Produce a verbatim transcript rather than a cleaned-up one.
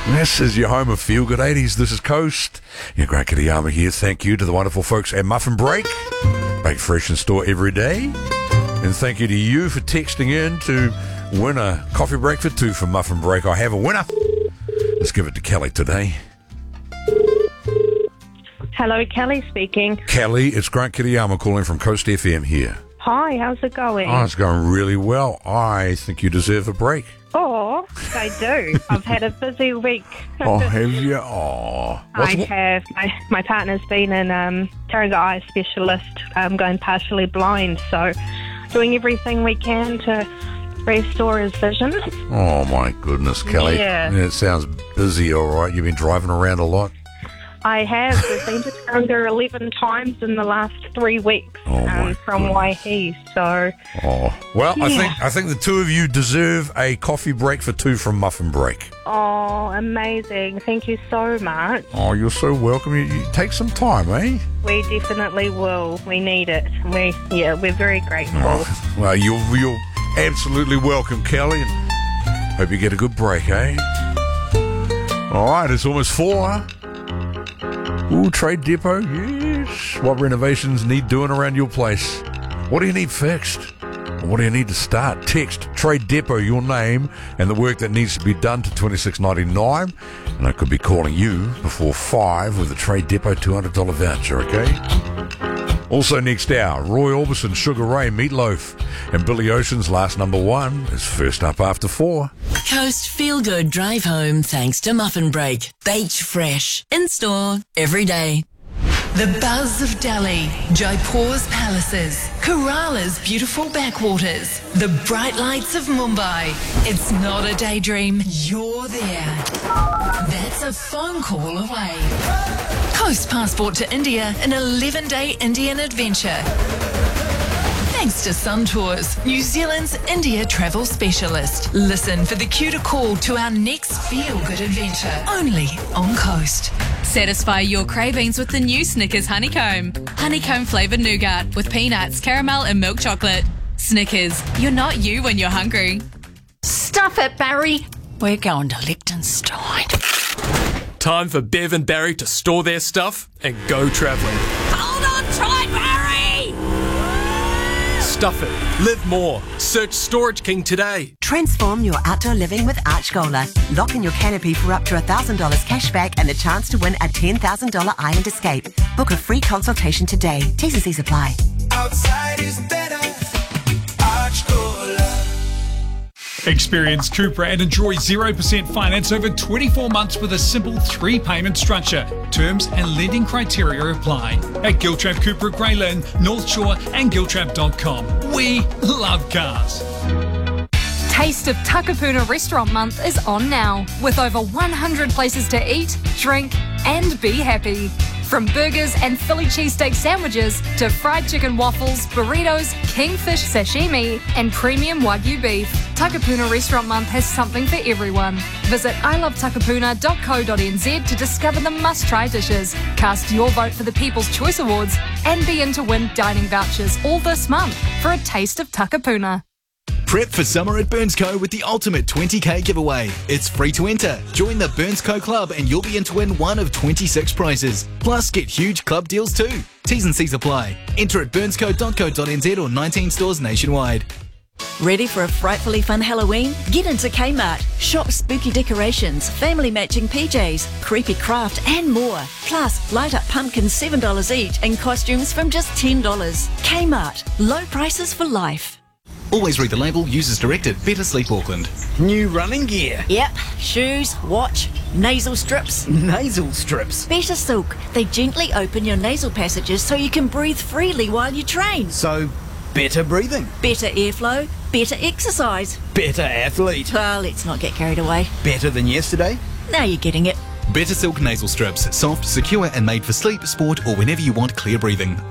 This is your home of Feel Good eighties. This is Coast. Your Grant Kitayama here. Thank you to the wonderful folks at Muffin Break. Bake fresh in store every day. And thank you to you for texting in to win a coffee break for two from Muffin Break. I have a winner. Let's give it to Kelly today. Hello, Kelly speaking. Kelly, it's Grant Kitayama calling from Coast F M here. Hi, how's it going? Oh, it's going really well. I think you deserve a break. Oh, I do. I've had a busy week. Oh, have you? Oh. I have. My, my partner's been in um, Tauranga Eye Specialist, um, going partially blind, so doing everything we can to restore his vision. Oh, my goodness, Kelly. Yeah. It sounds busy, all right. You've been driving around a lot? I have. We've been to Tauranga eleven times in the last three weeks oh my um, from Waihi, so... Oh, well, yeah. I think I think the two of you deserve a coffee break for two from Muffin Break. Oh, amazing. Thank you so much. Oh, you're so welcome. You, you take some time, eh? We definitely will. We need it. We, yeah, we're very grateful. Oh, well, you're, you're absolutely welcome, Kelly, and hope you get a good break, eh? All right, it's almost four. Ooh, Trade Depot, yes. What renovations need doing around your place? What do you need fixed? What do you need to start? Text Trade Depot, your name, and the work that needs to be done to twenty-six ninety-nine. And I could be calling you before five with a Trade Depot two hundred dollars voucher, okay? Also next hour, Roy Orbison, Sugar Ray, Meatloaf, and Billy Ocean's Last Number One is first up after four. Coast Feel Good Drive Home thanks to Muffin Break. Baked fresh. In store every day. The buzz of Delhi, Jaipur's palaces, Kerala's beautiful backwaters, the bright lights of Mumbai. It's not a daydream. You're there. That's a phone call away. Coast passport to India, an eleven-day Indian adventure. Thanks to Sun Tours, New Zealand's India travel specialist. Listen for the cue to call to our next feel-good adventure, only on Coast. Satisfy your cravings with the new Snickers Honeycomb. Honeycomb flavoured nougat with peanuts, caramel and milk chocolate. Snickers, you're not you when you're hungry. Stuff it, Barry. We're going to Liechtenstein. Time for Bev and Barry to store their stuff and go travelling. Hold on tight, Barry! Stuff it. Live more. Search Storage King today. Transform your outdoor living with Archgola. Lock in your canopy for up to one thousand dollars cash back and the chance to win a ten thousand dollars Island Escape. Book a free consultation today. T's and C's apply. Outside is better. Archgola. Experience Cupra and enjoy zero percent finance over twenty-four months with a simple three-payment structure. Terms and lending criteria apply. At Giltrap Cupra Grey Lynn, North Shore and giltrap dot com. We love cars. Taste of Takapuna Restaurant Month is on now, with over one hundred places to eat, drink and be happy. From burgers and Philly cheesesteak sandwiches to fried chicken waffles, burritos, kingfish sashimi and premium Wagyu beef, Takapuna Restaurant Month has something for everyone. Visit i love takapuna dot co dot n z to discover the must-try dishes, cast your vote for the People's Choice Awards and be in to win dining vouchers all this month for a taste of Takapuna. Prep for summer at Burnsco with the ultimate twenty K giveaway. It's free to enter. Join the Burnsco Club and you'll be in to win one of twenty-six prizes. Plus, get huge club deals too. T's and C's apply. Enter at burnsco dot co dot n z or nineteen stores nationwide. Ready for a frightfully fun Halloween? Get into Kmart. Shop spooky decorations, family matching P Js, creepy craft and more. Plus, light up pumpkins seven dollars each and costumes from just ten dollars. Kmart. Low prices for life. Always read the label. Users directed. Better Sleep Auckland. New running gear. Yep. Shoes, watch, nasal strips. Nasal strips. Better Silk. They gently open your nasal passages so you can breathe freely while you train. So, better breathing. Better airflow. Better exercise. Better athlete. Well, let's not get carried away. Better than yesterday. Now you're getting it. Better Silk nasal strips. Soft, secure and made for sleep, sport or whenever you want clear breathing.